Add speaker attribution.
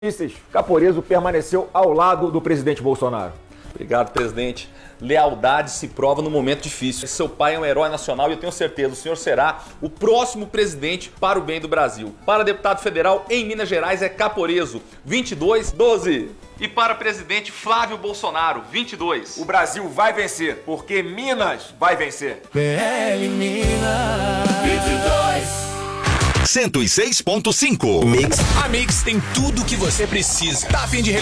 Speaker 1: Caporeso permaneceu ao lado do presidente Bolsonaro.
Speaker 2: Obrigado, presidente. Lealdade se prova no momento difícil. Seu pai é um herói nacional e eu tenho certeza, o senhor será o próximo presidente para o bem do Brasil. Para deputado federal em Minas Gerais é Caporeso, 2212. E para presidente Flávio Bolsonaro, 22.
Speaker 1: O Brasil vai vencer, porque Minas vai vencer.
Speaker 3: PL Minas 22.
Speaker 4: 106.5 Mix.
Speaker 5: A Mix tem tudo o que você precisa. Tá a fim de